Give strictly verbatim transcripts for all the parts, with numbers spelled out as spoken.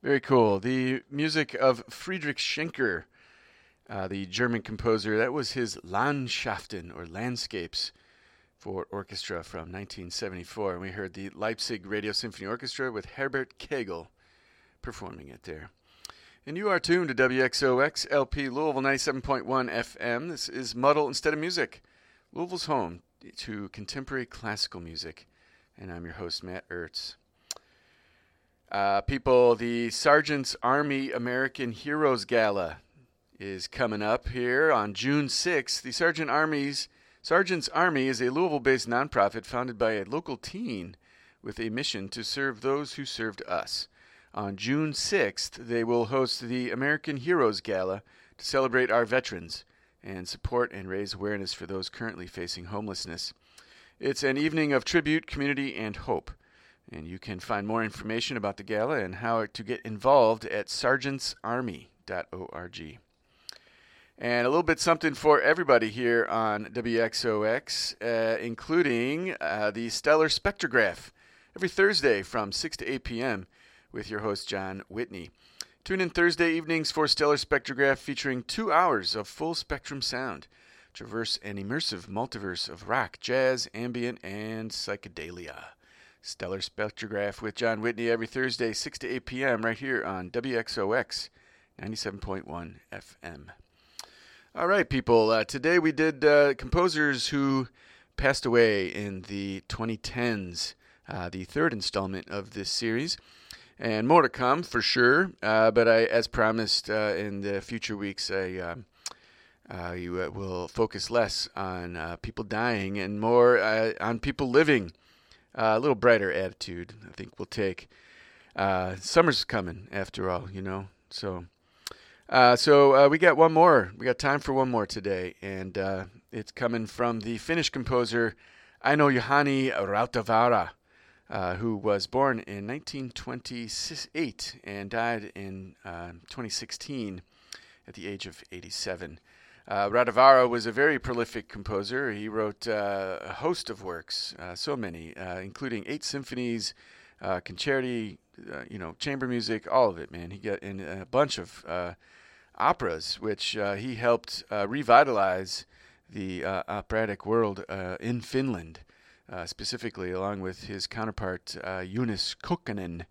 Very cool. The music of Friedrich Schenker, uh, the German composer. That was his Landschaften, or Landscapes, for orchestra from nineteen seventy-four. And we heard the Leipzig Radio Symphony Orchestra with Herbert Kegel performing it there. And you are tuned to W X O X L P Louisville ninety-seven point one F M. This is Muddle Instead of Music, Louisville's home to contemporary classical music. And I'm your host, Matt Ertz. Uh, people, the Sergeant's Army American Heroes Gala is coming up here on June sixth. The Sergeant Army's Sergeant's Army is a Louisville-based nonprofit founded by a local teen with a mission to serve those who served us. On June sixth, they will host the American Heroes Gala to celebrate our veterans and support and raise awareness for those currently facing homelessness. It's an evening of tribute, community, and hope. And you can find more information about the gala and how to get involved at sergeants army dot org. And a little bit something for everybody here on W X O X, uh, including uh, the Stellar Spectrograph every Thursday from six to eight p.m. with your host, John Whitney. Tune in Thursday evenings for Stellar Spectrograph, featuring two hours of full spectrum sound. Traverse an immersive multiverse of rock, jazz, ambient, and psychedelia. Stellar Spectrograph with John Whitney every Thursday, six to eight p.m. right here on W X O X ninety-seven point one F M. All right, people. Uh, today we did uh, composers who passed away in the twenty tens, uh, the third installment of this series. And more to come for sure. Uh, but I, as promised uh, in the future weeks, I um, uh, you uh, will focus less on uh, people dying and more uh, on people living. Uh, a little brighter attitude, I think we'll take. Uh, summer's coming, after all, you know. So, uh, so uh, we got one more. We got time for one more today, and uh, it's coming from the Finnish composer Aino Juhani Rautavaara, uh, who was born in nineteen twenty-eight and died in uh, twenty sixteen at the age of eighty-seven. Uh, Rautavaara was a very prolific composer. He wrote uh, a host of works, uh, so many, uh, including eight symphonies, uh, concerti, uh, you know, chamber music, all of it, man. He got in a bunch of uh, operas, which uh, he helped uh, revitalize the uh, operatic world uh, in Finland, uh, specifically along with his counterpart, uh, Joonas Kokkonen.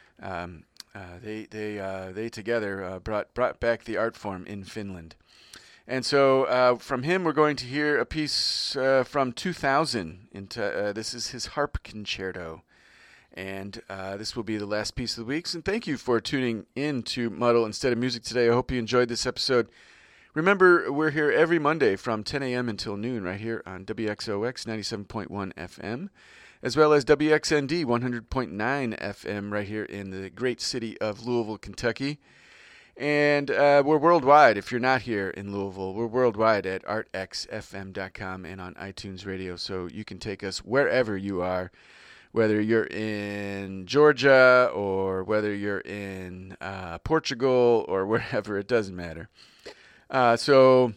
Um, uh, they they uh, they together uh, brought brought back the art form in Finland. And so uh, from him, we're going to hear a piece uh, from two thousand. Into, uh, this is his harp concerto. And uh, this will be the last piece of the week. And thank you for tuning in to Muddle Instead of Music today. I hope you enjoyed this episode. Remember, we're here every Monday from ten a.m. until noon right here on W X O X ninety-seven point one F M, as well as W X N D one hundred point nine F M right here in the great city of Louisville, Kentucky. And uh, we're worldwide. If you're not here in Louisville, we're worldwide at art x f m dot com and on iTunes Radio. So you can take us wherever you are, whether you're in Georgia or whether you're in uh, Portugal or wherever. It doesn't matter. Uh, so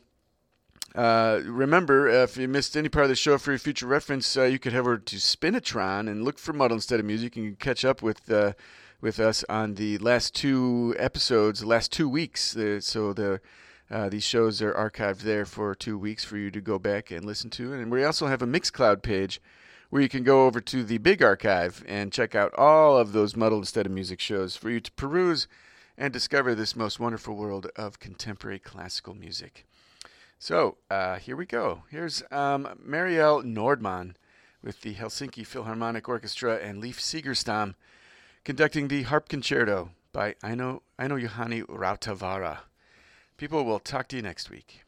uh, remember, if you missed any part of the show, for your future reference, uh, you could head over to Spinitron and look for Muddle Instead of Music, and you can catch up with Uh, with us on the last two episodes, the last two weeks. Uh, so the uh, these shows are archived there for two weeks for you to go back and listen to. And we also have a Mixcloud page where you can go over to the big archive and check out all of those Muddle Instead of Music shows for you to peruse and discover this most wonderful world of contemporary classical music. So uh, here we go. Here's um, Marielle Nordman with the Helsinki Philharmonic Orchestra and Leif Segerstam conducting the Harp Concerto by Aino, Aino Juhani Rautavaara. People, will talk to you next week.